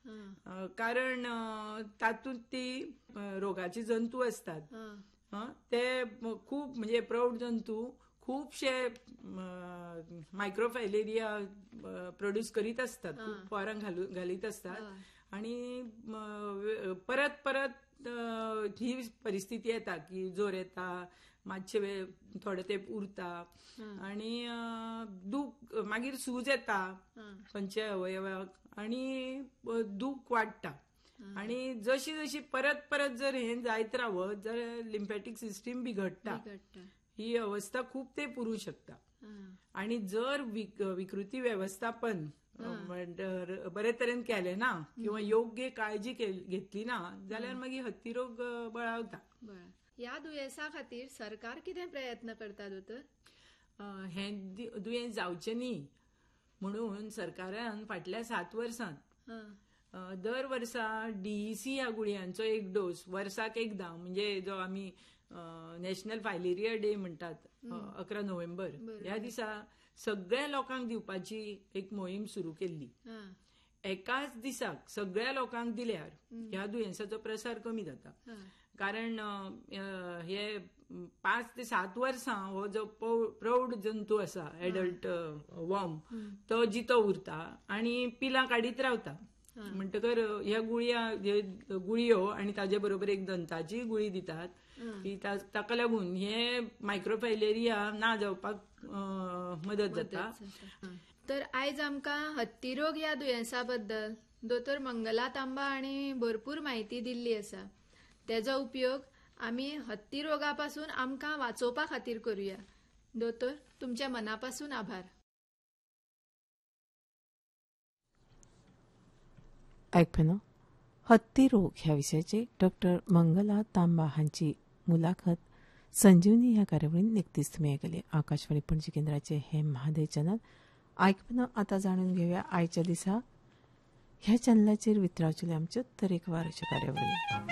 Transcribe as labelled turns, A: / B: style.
A: कारण तातूंत ती रोगाची जंतू असतात ते खूप म्हणजे प्रौढ जंतू खूपशे मायक्रोफायलेरिया प्रोड्यूस करीत असतात, खूप पोरांक घालीत असतात आणि परत परत ही परिस्थिती येता की जोर येता, मातशे वेळ थोडे तेंप उरता आणि दूख, मागीर सूज येता खंयचे अवयवाक आणि दूख वाडटा आणि जशी जशी परत परत जर हे जायत रावत जाल्यार लिम्फॅटिक सिस्टीम बिघडटा. ही अवस्था खूप तेंप उरूंक शकता आणि जर विकृती व्यवस्थापन बरे तरेन केले ना किंवा योग्य काळजी घेतली ना जाल्यार मागीर हत्ती रोग बळावता.
B: ह्या दुयेंसा खातीर सरकार कितें प्रयत्न करता दोतोर?
A: हे दुयेंस जावचें न्ही म्हणून सरकारान फाटल्या 7 वर्सांत दर वर्सा DEC ह्या गुळयांचो एक डोस वर्साक एकदां, म्हणजे जो आमी नॅशनल फायलेरिया डे म्हणटात 11 नोव्हेंबर ह्या दिसा सगळ्या लोकांक दिवपाची एक मोहीम सुरू केल्ली. एकाच दिसाक सगळ्या लोकांक दिल्यार ह्या दुयेंसाचो प्रसार कमी जाता. कारण हे 5 ते 7 वर्सां हो जो प्रौढ जंतू आसा, एडल्ट वॉर्म, तो जितो उरता आणि पिलां काडीत रावता. म्हणटकर ह्या गुळयो आणि ताजे बरोबर एक दंताची गुळी दितात की ताका लागून हे मायक्रोफायलेरिया ना जावपाक मदत जाता.
B: तर आयज आमकां हत्ती रोग ह्या दुयेंसा बद्दल दोतोर मंगला तांबा हांणी भरपूर म्हायती दिल्ली आसा. तेजो उपयोग आमी हत्ती रोगापासून आमकां वाचोवपा खातीर करूया. दोतोर, तुमच्या मनापासून आभार.
C: ऐकपनो हत्ती रोग ह्या विशयाची डॉक्टर मंगला तांबा हांची मुलाखत संजीवनी ह्या कार्यावळीन निकतीच तुमी आयकली. आकाशवाणी पणजी केंद्राचे हे महादय चॅनल. ऐकपनो आतां जाणून घेवया आयच्या दिसा ह्या चॅनलाचेर वितरावचेल्यो आमच्यो तरेकवार अश्यो कार्यावळी.